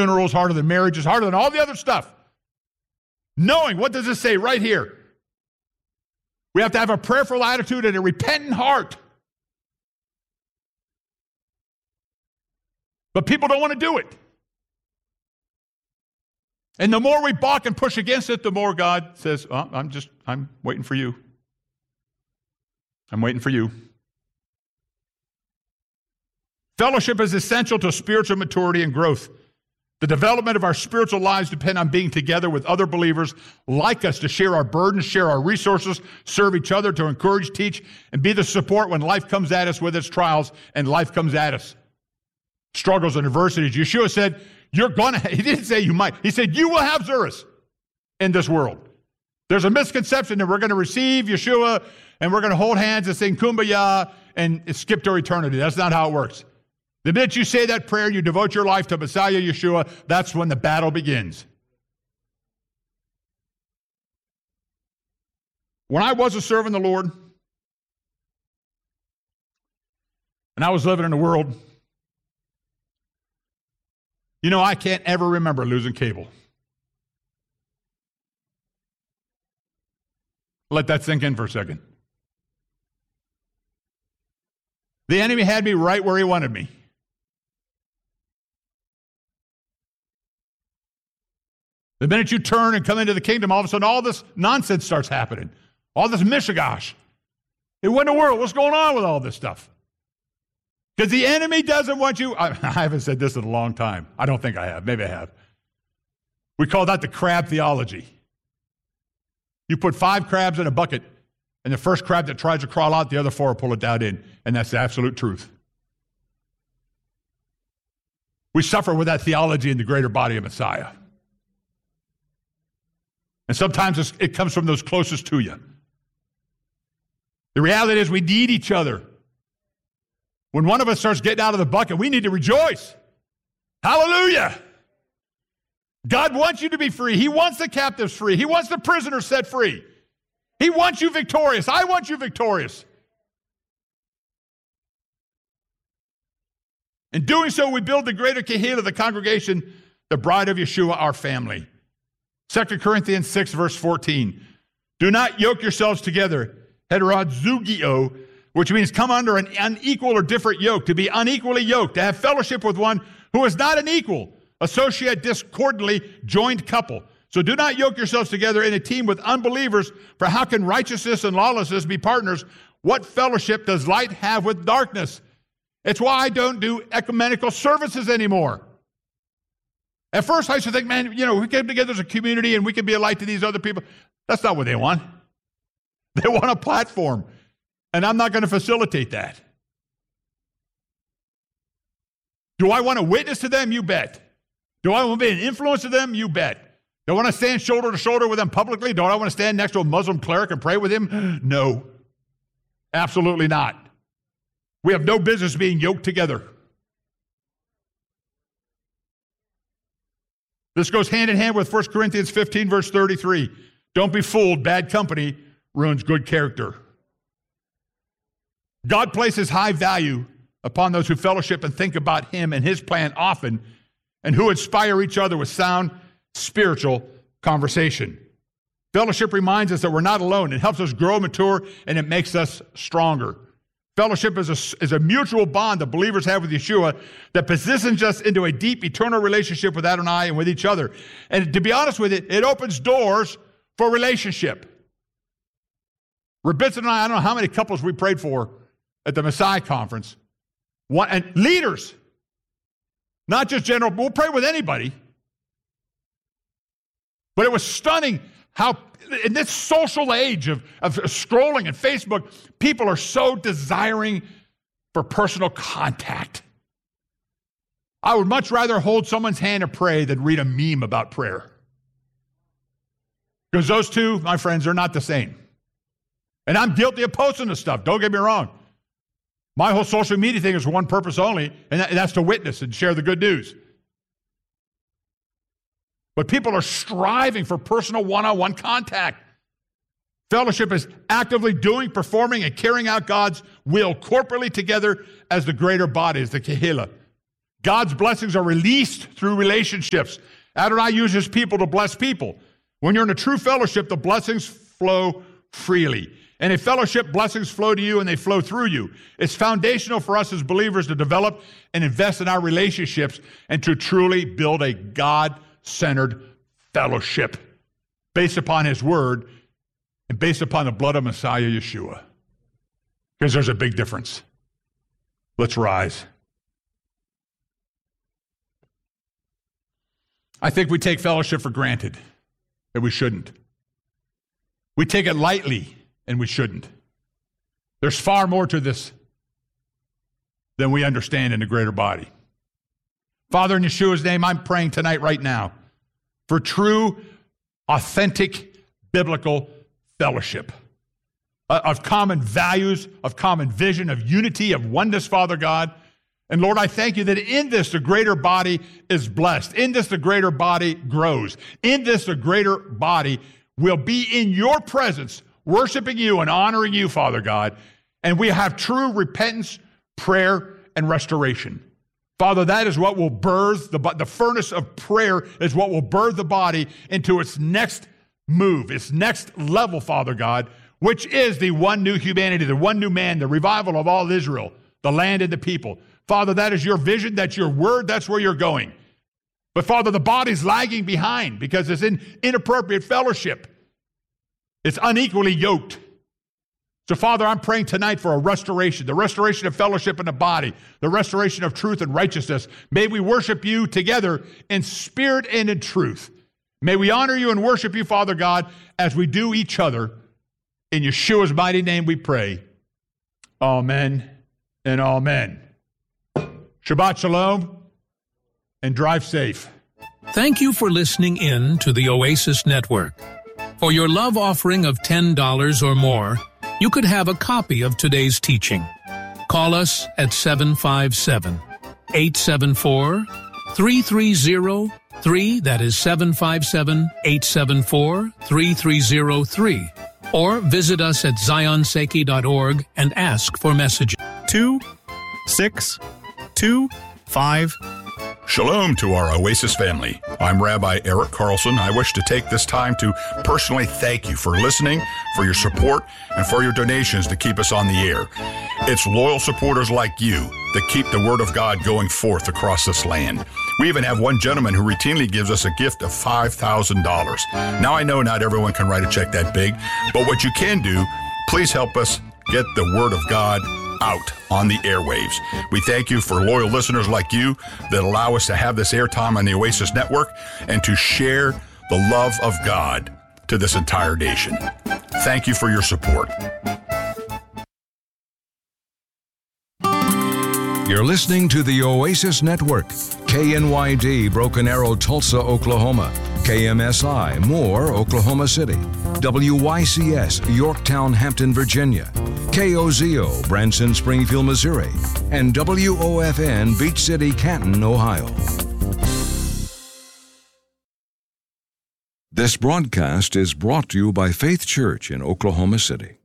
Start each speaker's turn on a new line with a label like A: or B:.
A: funerals, harder than marriages, harder than all the other stuff. Knowing, what does it say right here? We have to have a prayerful attitude and a repentant heart. But people don't want to do it. And the more we balk and push against it, the more God says, oh, I'm waiting for you. I'm waiting for you. Fellowship is essential to spiritual maturity and growth. The development of our spiritual lives depend on being together with other believers like us to share our burdens, share our resources, serve each other, to encourage, teach, and be the support when life comes at us with its trials and life comes at us. Struggles and adversities. Yeshua said, he didn't say you might. He said, you will have Zerus in this world. There's a misconception that we're going to receive Yeshua and we're going to hold hands and sing Kumbaya and skip to eternity. That's not how it works. The minute you say that prayer, you devote your life to Messiah Yeshua, that's when the battle begins. When I was a servant of the Lord, and I was living in the world, I can't ever remember losing cable. Let that sink in for a second. The enemy had me right where he wanted me. The minute you turn and come into the kingdom, all of a sudden all this nonsense starts happening. All this mishigash. Hey, what in the world? What's going on with all this stuff? Because the enemy doesn't want you. I haven't said this in a long time. I don't think I have. Maybe I have. We call that the crab theology. You put 5 crabs in a bucket, and the first crab that tries to crawl out, the other 4 will pull it down in. And that's the absolute truth. We suffer with that theology in the greater body of Messiah. And sometimes it comes from those closest to you. The reality is we need each other. When one of us starts getting out of the bucket, we need to rejoice. Hallelujah. God wants you to be free. He wants the captives free. He wants the prisoners set free. He wants you victorious. I want you victorious. In doing so, we build the greater Kehillah, the congregation, the bride of Yeshua, our family. 2 Corinthians 6, verse 14. Do not yoke yourselves together, heterodzugio, which means come under an unequal or different yoke, to be unequally yoked, to have fellowship with one who is not an equal, associate discordantly joined couple. So do not yoke yourselves together in a team with unbelievers, for how can righteousness and lawlessness be partners? What fellowship does light have with darkness? It's why I don't do ecumenical services anymore. At first I used to think, man, we came together as a community and we can be a light to these other people. That's not what they want. They want a platform. And I'm not going to facilitate that. Do I want to witness to them? You bet. Do I want to be an influence to them? You bet. Do I want to stand shoulder to shoulder with them publicly? Do I want to stand next to a Muslim cleric and pray with him? No. Absolutely not. We have no business being yoked together. This goes hand in hand with 1 Corinthians 15, verse 33. Don't be fooled. Bad company ruins good character. God places high value upon those who fellowship and think about him and his plan often, and who inspire each other with sound spiritual conversation. Fellowship reminds us that we're not alone. It helps us grow, mature, and it makes us stronger. Fellowship is a mutual bond that believers have with Yeshua that positions us into a deep, eternal relationship with Adonai and with each other. And to be honest with it, it opens doors for relationship. Rabitz and I don't know how many couples we prayed for at the Messiah conference. And leaders, not just general, we'll pray with anybody. But it was stunning how in this social age of scrolling and Facebook, people are so desiring for personal contact. I would much rather hold someone's hand and pray than read a meme about prayer. Because those two, my friends, are not the same. And I'm guilty of posting this stuff. Don't get me wrong. My whole social media thing is for one purpose only, and that's to witness and share the good news. But people are striving for personal one-on-one contact. Fellowship is actively doing, performing, and carrying out God's will corporately together as the greater body, as the Kehillah. God's blessings are released through relationships. Adonai uses people to bless people. When you're in a true fellowship, the blessings flow freely. And in fellowship, blessings flow to you and they flow through you. It's foundational for us as believers to develop and invest in our relationships and to truly build a God-centered fellowship based upon His Word and based upon the blood of Messiah Yeshua. Because there's a big difference. Let's rise. I think we take fellowship for granted, that we shouldn't. We take it lightly, and we shouldn't. There's far more to this than we understand in the greater body. Father, in Yeshua's name, I'm praying tonight right now for true, authentic, biblical fellowship of common values, of common vision, of unity, of oneness, Father God. And Lord, I thank you that in this, the greater body is blessed. In this, the greater body grows. In this, the greater body will be in your presence, worshiping you and honoring you, Father God. And we have true repentance, prayer, and restoration. Father, that is what will birth, the furnace of prayer is what will birth the body into its next move, its next level, Father God, which is the one new humanity, the one new man, the revival of all Israel, the land and the people. Father, that is your vision, that's your word, that's where you're going. But Father, the body's lagging behind because it's in inappropriate fellowship. It's unequally yoked. So Father, I'm praying tonight for a restoration, the restoration of fellowship in the body, the restoration of truth and righteousness. May we worship you together in spirit and in truth. May we honor you and worship you, Father God, as we do each other. In Yeshua's mighty name we pray. Amen and amen. Shabbat shalom, and drive safe.
B: Thank you for listening in to the Oasis Network. For your love offering of $10 or more, you could have a copy of today's teaching. Call us at 757-874-3303, that is 757-874-3303, or visit us at zionseki.org and ask for messages.
C: 2-6-2-5.
D: Shalom to our Oasis family. I'm Rabbi Eric Carlson. I wish to take this time to personally thank you for listening, for your support, and for your donations to keep us on the air. It's loyal supporters like you that keep the Word of God going forth across this land. We even have one gentleman who routinely gives us a gift of $5,000. Now, I know not everyone can write a check that big, but what you can do, please help us get the Word of God out on the airwaves. We thank you for loyal listeners like you that allow us to have this airtime on the Oasis Network and to share the love of God to this entire nation. Thank you for your support.
E: You're listening to the Oasis Network, KNYD, Broken Arrow, Tulsa, Oklahoma, KMSI, Moore, Oklahoma City, WYCS, Yorktown, Hampton, Virginia, KOZO, Branson, Springfield, Missouri, and WOFN, Beach City, Canton, Ohio. This broadcast is brought to you by Faith Church in Oklahoma City.